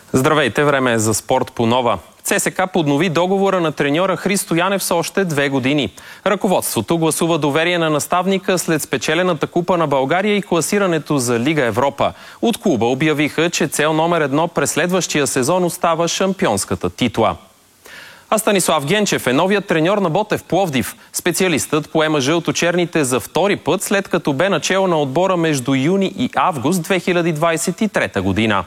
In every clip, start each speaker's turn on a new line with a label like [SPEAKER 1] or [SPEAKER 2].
[SPEAKER 1] Здравейте, време е за спорт по нова. ЦСКА поднови договора на треньора Христо Янев с още 2 години. Ръководството гласува доверие на наставника след спечелената купа на България и класирането за Лига Европа. От клуба обявиха, че цел номер 1 през следващия сезон остава шампионската титла. А Станислав Генчев е новият треньор на Ботев Пловдив. Специалистът поема жълточерните за втори път, след като бе начело на отбора между юни и август 2023 година.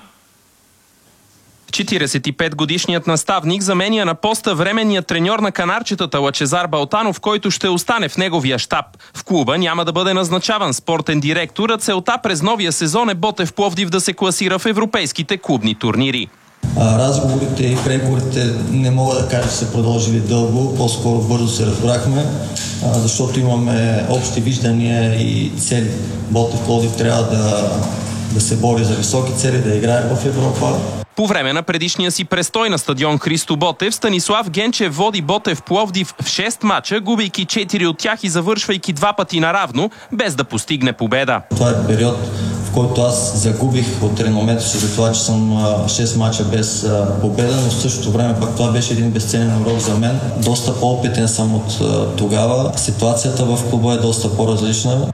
[SPEAKER 1] 45-годишният наставник заменя на поста временния треньор на канарчетата Лъчезар Балтанов, който ще остане в неговия щаб. В клуба няма да бъде назначаван спортен директор, а целта през новия сезон е Ботев Пловдив да се класира в европейските клубни турнири.
[SPEAKER 2] Разговорите и преговорите не мога да кажа, че са продължили дълго, по-скоро бързо се разбрахме, защото имаме общи виждания и цели. Ботев Пловдив трябва да се бори за високи цели, да играе в Европа.
[SPEAKER 1] По време на предишния си престой на стадион Христо Ботев, Станислав Генчев води Ботев Пловдив в 6 мача, губейки 4 от тях и завършвайки 2 пъти наравно, без да постигне победа.
[SPEAKER 2] Това е период, в който аз загубих от реномето си за това, че съм 6 мача без победа, но в същото време пак това беше един безценен урок за мен. Доста по-опитен съм от тогава. Ситуацията в клуба е доста по-различна.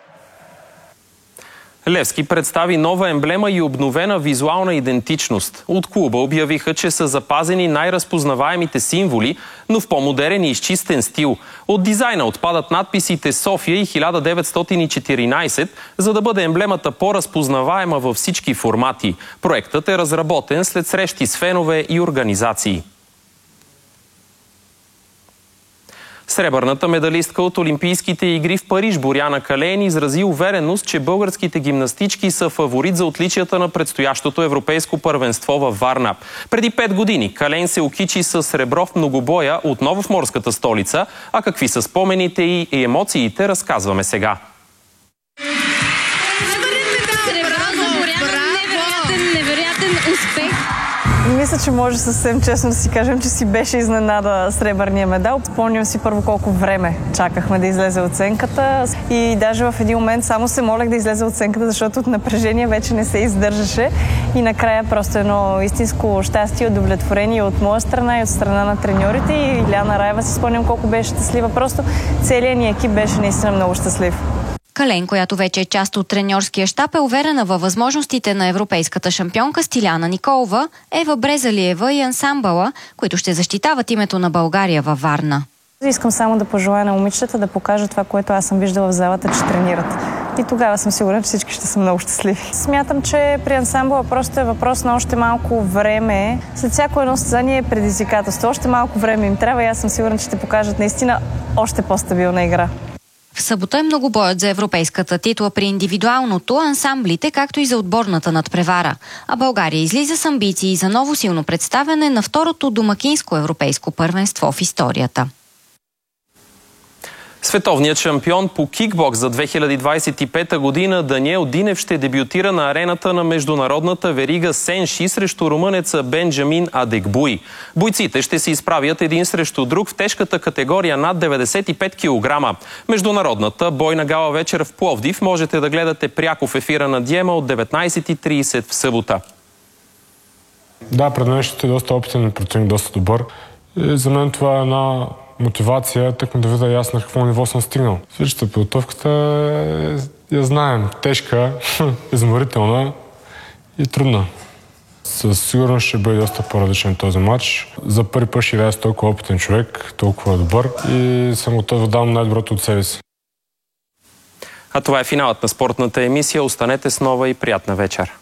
[SPEAKER 1] Левски представи нова емблема и обновена визуална идентичност. От клуба обявиха, че са запазени най-разпознаваемите символи, но в по-модерен и изчистен стил. От дизайна отпадат надписите София и 1914, за да бъде емблемата по-разпознаваема във всички формати. Проектът е разработен след срещи с фенове и организации. Сребърната медалистка от Олимпийските игри в Париж Боряна Калейн изрази увереност, че българските гимнастички са фаворит за отличията на предстоящото европейско първенство във Варна. Преди 5 години Калейн се окичи с сребро в многобоя отново в морската столица, а какви са спомените и емоциите, разказваме сега.
[SPEAKER 3] Невероятен успех!
[SPEAKER 4] Мисля, че може съвсем честно да си кажем, че си беше изненада сребърния медал. Спомням си първо колко време чакахме да излезе оценката и даже в един момент само се молех да излезе оценката, защото от напрежение вече не се издържаше и накрая просто едно истинско щастие, удовлетворение от моя страна и от страна на треньорите и Иляна Раева си спомням колко беше щастлива. Просто целият ни екип беше наистина много щастлив.
[SPEAKER 3] Калейн, която вече е част от треньорския щаб, е уверена във възможностите на европейската шампионка Стиляна Николова, Ева Брезалиева и ансамбъла, които ще защитават името на България във Варна.
[SPEAKER 4] Искам само да пожелая на момичетата да покажат това, което аз съм виждала в залата, че тренират. И тогава съм сигурна, че всички ще са много щастливи. Смятам, че при ансамбъла просто е въпрос на още малко време. След всяко едно състезание е предизвикателство. Още малко време им трябва и аз съм сигурна, че ще покажат наистина още по-стабилна игра.
[SPEAKER 3] В събота е многобоят за европейската титла при индивидуалното, ансамблите, както и за отборната надпревара. А България излиза с амбиции за ново силно представяне на второто домакинско европейско първенство в историята.
[SPEAKER 1] Световният шампион по кикбокс за 2025 година Даниел Динев ще дебютира на арената на международната верига Сенши срещу румънеца Бенджамин Адегбуй. Бойците ще се изправят един срещу друг в тежката категория над 95 кг. Международната бойна гала вечер в Пловдив можете да гледате пряко в ефира на Диема от 19:30 в събота.
[SPEAKER 5] Да, пред мен ще е доста опитен противник, доста добър. И за мен това е една мотивация, тъкмо да видя ясно на какво ниво съм стигнал. Свършата подготовката я знаем. Тежка, изморителна и трудна. Със сигурност ще бъде доста по-различен този матч. За първи път ще играя с толкова опитен човек, толкова добър и съм готов да дам най-доброто от себе си.
[SPEAKER 1] А това е финалът на спортната емисия. Останете с нова и приятна вечер.